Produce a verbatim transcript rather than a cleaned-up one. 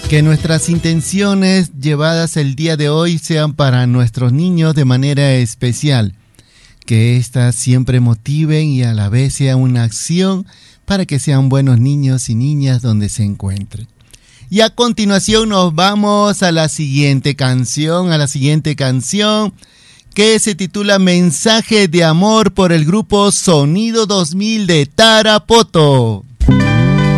Que nuestras intenciones llevadas el día de hoy sean para nuestros niños de manera especial. Que éstas siempre motiven y a la vez sea una acción para que sean buenos niños y niñas donde se encuentren. Y a continuación nos vamos a la siguiente canción, a la siguiente canción que se titula Mensaje de Amor por el grupo Sonido dos mil de Tarapoto.